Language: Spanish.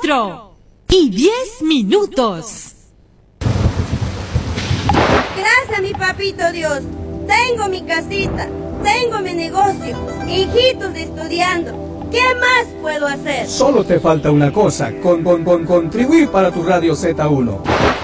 4:10. Gracias, mi papito Dios. Tengo mi casita, tengo mi negocio, hijitos estudiando. ¿Qué más puedo hacer? Solo te falta una cosa, contribuir para tu Radio Z1.